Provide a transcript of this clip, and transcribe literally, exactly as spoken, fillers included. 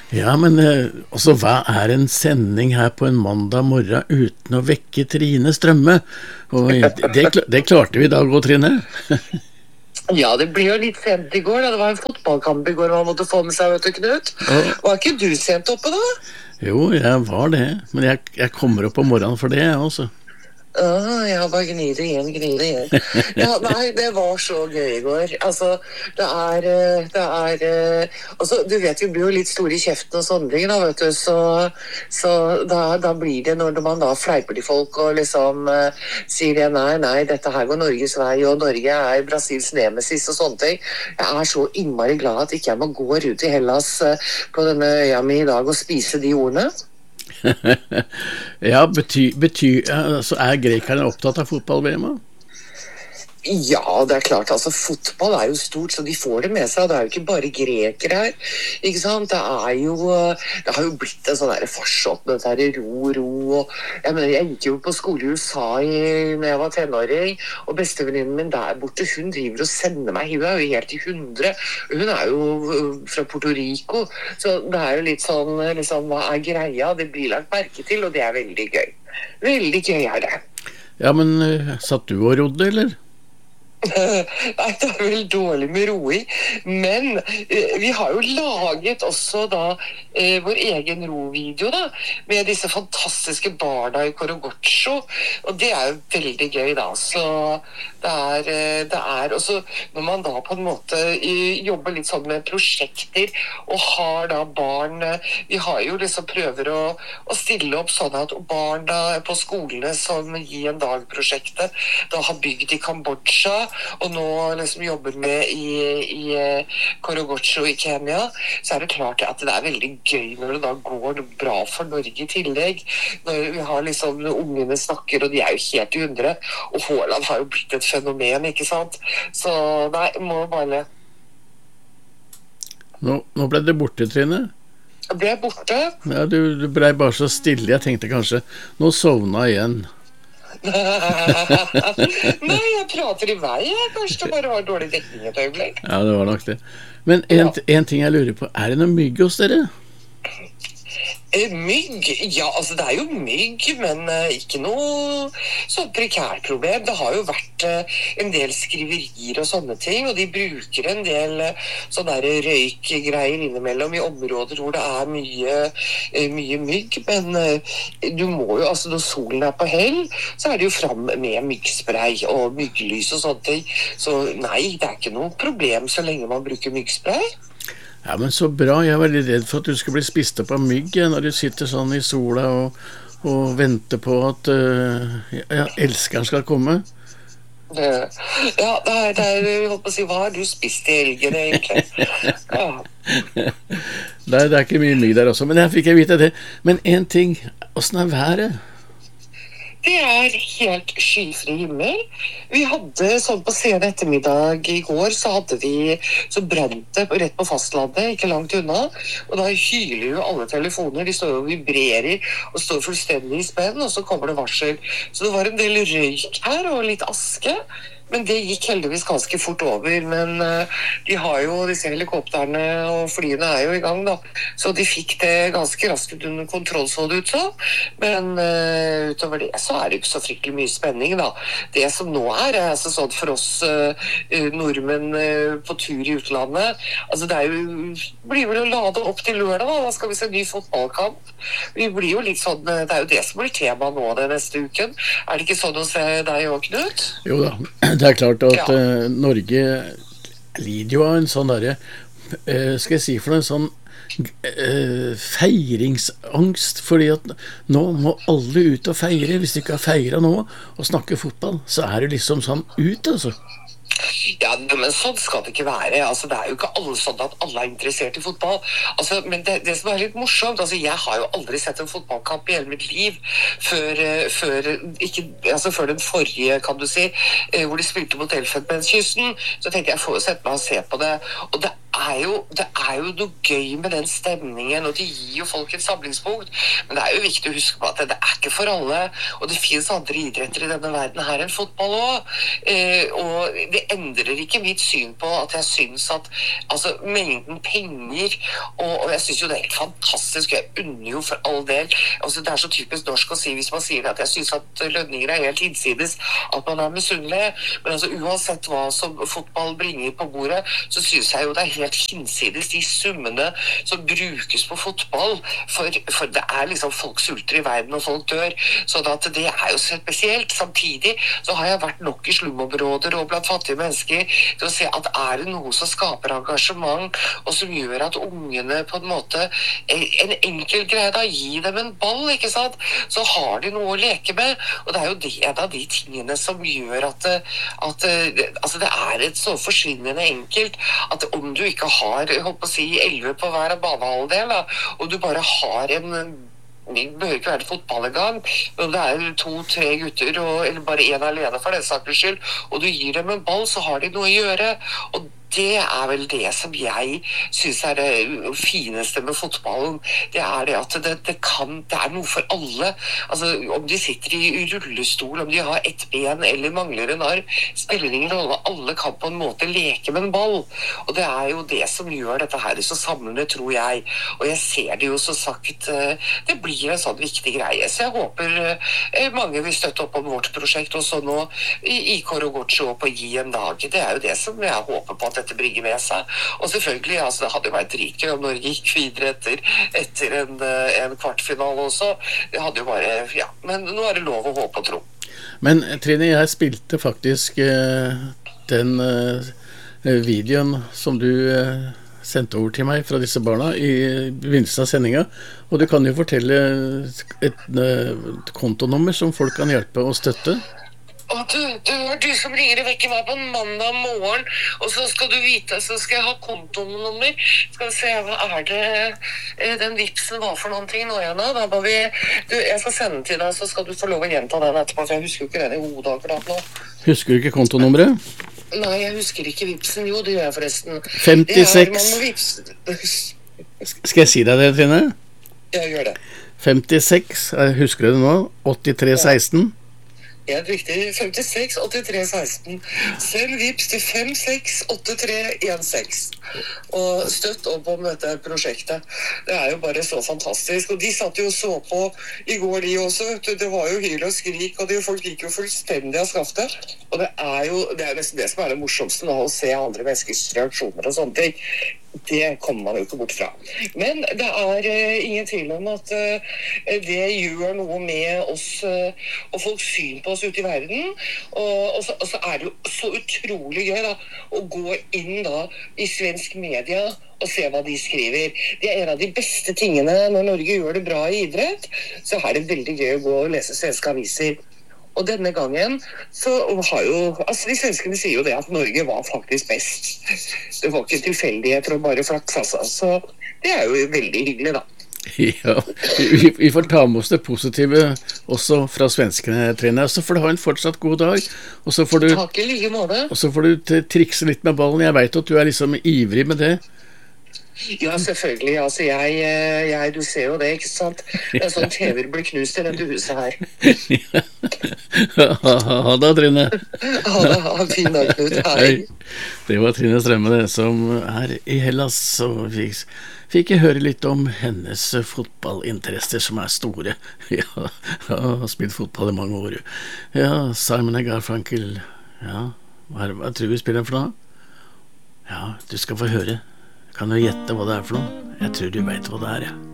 Ja, men eh, altså, hva er en sending her på en mandag morgen uten å vekke Trine Strømme? Og eh, det, kla- det klarte vi i dag, og Trine. Ja, det blir jo litt sent i går da. Det var en fotballkamp i går man måtte få med seg, vet du, Knut. Og, Var ikke du sent oppe da? jo, jeg var det, men jeg, jeg kommer opp om morgenen for det, jeg også. Ah, ja, bare gni det igjen, gni det igjen. Ja, nei, det var så gøy i går. Altså, det er, eh, det er, eh, altså, du vet, vi blir jo litt store i kjeften og sånne ting, da, vet du, så, så da, da blir det når man da fleiper til folk og liksom eh, sier det, nei, nei, dette her går Norges vei, og Norge er Brasils nemesis og sånne ting. Jeg er så innmari glad at ikke jeg må gå ut i Hellas eh, på denne øya mi i dag og spise de ordene. Ja, betyr, betyr altså, er grekerne opptatt av fotball-V M? Ja, det er klart, altså fotball er jo stort, så de får det med seg. Det er jo ikke bare grekere her, ikke sant? Det er jo, det har jo blitt en sånn der farsott med dette her ro, ro, og jeg mener, jeg gikk jo på skole i U S A i, når jeg var tenåring, og bestevenninnen min der borte, hun driver og sender meg, hun er jo helt i hundre, hun er jo fra Puerto Rico, så det er jo litt sånn, liksom, hva er greia? Det blir lagt merke til, og det er veldig gøy. Veldig gøy er det. Ja, men eh, satt du og rodde, eller? Nei, det er vel dårlig med roing, men eh, vi har jo laget også da eh, vår egen rovideo da, med disse fantastiske barna i Korogotcho, og det er jo veldig gøy da, så det er, eh, det er også, når man da på en måte eh, jobber litt sånn med prosjekter, og har da barn, eh, vi har jo liksom prøver å, å stille opp sånn at barna på skolene som gir en dag-prosjektet, da har bygd i Kambodsja, og nå liksom jobber med i, i Korogotcho i Kenya, så er det klart at det er veldig gøy når det da går bra for Norge i tillegg, når vi har liksom ungene snakker, og de er jo helt i hundre, og Haaland har jo blitt et fenomen, ikke sant? Så nei, må bare Nå, nå ble det borte, Trine. ble borte. Ja, du, du ble bare så stille, jeg tenkte kanskje, nå sovna igjen. Nei, jeg prater i vei, jeg. Kanskje det bare var dårlig dekning et øyeblikk. Ja, det var nok det. Men en, en ting jeg lurer på, er det noe mygg hos dere? Eh, Mygg? Ja, altså det er jo mygg, men eh, ikke noe sånn prekært problem. Det har jo vært eh, en del skriverier og sånne ting, og de bruker en del eh, sånne der røykgreier innimellom i områder hvor det er mye, eh, mye mygg. Men eh, du må jo, altså når solen er på hell, så er det jo fram med myggspray og mygglys og sånne ting. Så nei, det er ikke noe problem så lenge man bruker myggspray. Ja, men så bra. Jeg er veldig redd for at du skal bli spist opp av mygg når du sitter sånn i sola og, og venter på at uh, ja, elskeren skal komme. Ja, det er, det er, jeg holdt på å si, hva har du spist i helgen egentlig? Ja. Nei, det er ikke mye mygg der også, men jeg fikk jeg vite det. Men en ting, hvordan er været? Det er helt skyfri himmel. Vi hadde sånn på sen ettermiddag i går, så hadde vi, så brant det rett på fastlandet, ikke langt unna. Og da hyler jo alle telefoner, de står jo og vibrerer og står fullstendig i spenn, og så kommer det varsel. Så det var en del røyk her og litt aske. Men det gikk heldigvis ganske fort over, men uh, de har jo disse helikopterne og flyene er jo i gang da, så de fikk det ganske raskt under kontroll, så det ut så. Men uh, utover det så er det ikke så fryktelig mye spenning da. Det som nå er, er altså sånn for oss uh, nordmenn uh, på tur i utlandet, altså det er jo, blir vel å lade opp til lørdag da, da skal vi se ny fotballkamp. Vi blir jo litt sånn, det er jo det som blir tema nå det neste uken. Er det ikke sånn å se deg og Knut? Jo da. Det er klart at Ja. uh, Norge lider jo av en sånn derre, uh, skal jeg si for noe, en sånn uh, feiringsangst, fordi at nå må alle ut og feire. Hvis de ikke har feiret nå og snakker fotball, så er det liksom sånn ut, altså. Ja, men sånn skal det ikke være. Altså, det er jo ikke alle sånn at alle er interessert i fotball. Altså, men det, det som er litt morsomt, altså, jeg har jo aldri sett en fotballkamp i hele mitt liv før, før, ikke, altså, før den forrige, kan du si, hvor de spilte mot Elfenbenskysten. Så tenkte jeg, jeg får jo sette meg og se på det. Og det er jo, det er jo noe gøy med den stemningen, og de gir jo folk et samlingspunkt. Men det er jo viktig å huske på at det, det er ikke for alle, og det finnes andre idretter i denne verden her enn fotball også. Eh, og det ender endrer ikke mitt syn på at jeg synes at altså, mengden penger, og, og jeg synes jo det er helt fantastisk, jeg unner jo for all del, altså, det er så typisk norsk å si hvis man sier at jeg synes at lønninger er helt innsides, at man er misunnelig, men altså uansett hva som fotball bringer på bordet, så synes jeg jo det er helt hinsides de summene som brukes på fotball, for, for det er liksom folk sulter i verden og folk dør, så at det er jo spesielt. Samtidig så har jeg vært nok i slumområder og blant fattige mennesker til å se at er det noe som skaper engasjement og som gjør at ungene på en måte, en enkel greie da, gi dem en ball, ikke sant? Så har de noe å leke med, og det er jo det, en av de tingene som gjør at, at altså det er et så forsvinnende enkelt at om du ikke har, jeg håper å si, elleve på hver banehalvdel, da, og du bare har en, det bør ikke være fotball en gang, men det er to-tre gutter, og, eller bare en alene for den sakens skyld, og du gir dem en ball, så har de noe å gjøre, og det er vel det som jeg synes er det fineste med fotballen. Det er det at det, det kan, det er noe for alle. Altså, om de sitter i rullestol, om de har ett ben eller mangler en arm, spiller ingen rolle. Alle kan på en måte leke med en ball. Og det er jo det som gjør dette her så samlende, tror jeg. Og jeg ser det jo så sagt, det blir en sånn viktig greie. Så jeg håper mange vil støtte opp om vårt prosjekt, og så nå i Kår og Gårdsjå på Gi en dag. Det er jo det som jeg håper på at dette bringer med seg. Og selvfølgelig, altså, det hadde jo vært dritgøy om Norge gikk videre etter, etter en, en kvartfinale også. Det hadde jo bare, ja, men nå er det lov å håpe og tro. Men Trine, jeg spilte faktisk eh, den eh, videoen som du eh, sendte over til meg fra disse barna i begynnelsen av sendinga, og du kan jo fortelle et, et kontonummer som folk kan hjelpe og støtte. Og du, du er du som ringer og vekker meg på en mandag morgen, og så skal du vite, så skal jeg ha kontonummer. Skal vi se, hva er det den vipsen var for noen ting nå igjen da? Da må vi, du, jeg skal sende den til deg, så skal du få lov å gjenta den etterpå, for jeg husker jo ikke den i hodet akkurat nå. Husker du ikke kontonummeret? Nei, jeg husker ikke vipsen. Jo, det gjør jeg forresten. femtiseks. Skal jeg si deg det, Trine? Jeg gjør det. femtiseks, husker du det nå? åttitre seksten. Helt riktig, femtiseks åttitre seksten. Send vips til fem seks åtte tre en seks. Og støtt opp om dette prosjektet. Det er jo bare så fantastisk. Og de satt jo og så på i går, de også. Det var jo hyl og skrik, og de folk gikk jo fullstendig av skaftet. Og det er jo det er nesten det som er det morsomste, da, å se andre menneskers reaksjoner og sånne ting. Det kommer man jo ikke bort fra. Men det er uh, ingen tvil om at uh, det gjør noe med oss uh, og folks syn på oss ute i verden. Og, og, så, og så er det jo så utrolig gøy da, å gå inn da i svensk media og se hva de skriver. Det er en av de beste tingene når Norge gjør det bra i idrett. Så er det veldig gøy å gå og lese svenske aviser. Og denne gangen så har jo, altså de svenskene sier jo det at Norge var faktisk best. Det var ikke tilfeldigheter og bare flaks, altså. Så det er jo veldig hyggelig da. Ja, vi, vi får ta med oss det positive også fra svenskene, Trine. Så får du ha en fortsatt god dag. Og så får du, Takk i like måte. Og så får du trikse litt med ballen. Jeg vet at du er liksom ivrig med det. Ja, selvfølgelig. Altså, jeg, jeg, du ser jo det, ikke sant? Det er sånn T V-er blir knust i dette huset her. Ha det, Trine. Ha det, ha fin dag, Knut. Hei. Det var Trine Strømme, det, som er i Hellas, og fikk, fikk jeg høre litt om hennes fotballinteresser, som er store. Ja, har spilt fotball i mange år. Ja, Simon and Garfunkel. Ja, hva, hva tror du vi spiller for noe? Ja, du skal få høre. Kan du gjette hva det er for noe? Jeg tror du vet hva det er, ja.